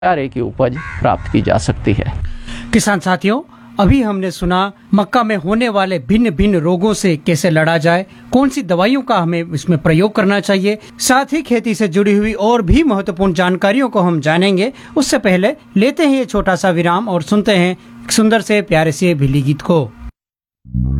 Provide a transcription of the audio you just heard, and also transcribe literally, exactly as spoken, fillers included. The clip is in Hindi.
चारे की उपज प्राप्त की जा सकती है। किसान साथियों, अभी हमने सुना मक्का में होने वाले भिन्न भिन्न रोगों से कैसे लड़ा जाए, कौन सी दवाइयों का हमें इसमें प्रयोग करना चाहिए। साथ ही खेती से जुड़ी हुई और भी महत्वपूर्ण जानकारियों को हम जानेंगे। उससे पहले लेते हैं ये छोटा सा विराम और सुनते हैं सुंदर से प्यारे से भीली गीत को।